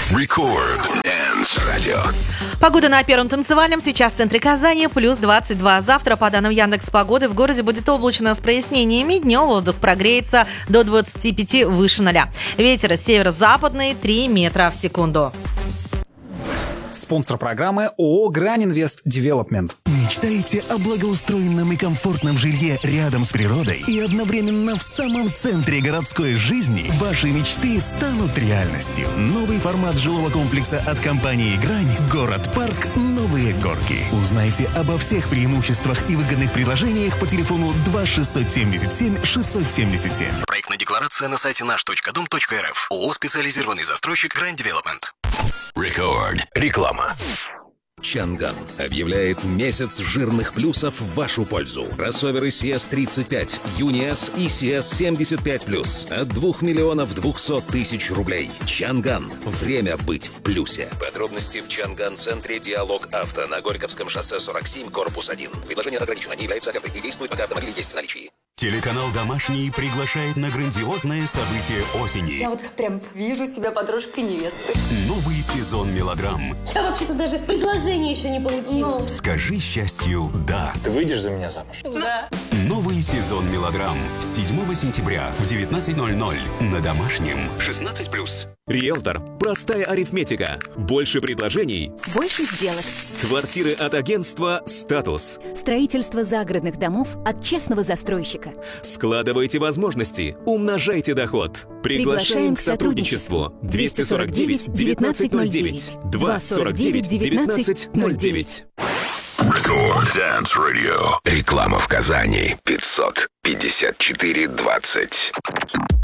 Record Dance Radio. Погода на Первом танцевальном. Сейчас в центре Казани плюс 22. Завтра, по данным Яндекс.Погоды, в городе будет облачно с прояснениями. Днем воздух прогреется до 25 выше 0. Ветер северо-западный 3 метра в секунду. Спонсор программы ООО «Грань Инвест Девелопмент». Мечтаете о благоустроенном и комфортном жилье рядом с природой и одновременно в самом центре городской жизни? Ваши мечты станут реальностью. Новый формат жилого комплекса от компании «Грань» «Город-парк. Новые горки». Узнайте обо всех преимуществах и выгодных предложениях по телефону 2677 677. Проектная декларация на сайте наш.дом.рф. ООО «Специализированный застройщик Grand Development». Record. Реклама. Чанган объявляет месяц жирных плюсов в вашу пользу. Кроссоверы CS35, Юниас и CS75+, от 2 миллионов 200 тысяч рублей. Чанган. Время быть в плюсе. Подробности в Чанган-центре «Диалог Авто» на Горьковском шоссе 47, корпус 1. Предложение ограничено, не является офертой и действует, пока автомобиль есть в наличии. Телеканал «Домашний» приглашает на грандиозное событие осени. Я вот прям вижу себя подружкой невесты. Новый сезон мелодрам. Я вообще-то даже предложение еще не получила. «Скажи счастью «да». Ты выйдешь за меня замуж? Да. Новый сезон мелодрам. 7 сентября в 19:00 на Домашнем. 16+. Риэлтор. Простая арифметика. Больше предложений. Больше сделок. Квартиры от агентства «Статус». Строительство загородных домов от честного застройщика. Складывайте возможности. Умножайте доход. Приглашаем к сотрудничеству. 249 1909. 249 1909. Record Dance Radio. Реклама в Казани. 554-20.